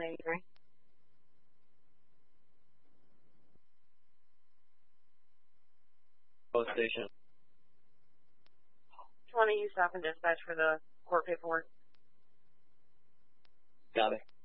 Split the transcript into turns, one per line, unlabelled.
183.
Post station.
20, you stop and dispatch for the court paperwork.
Got it.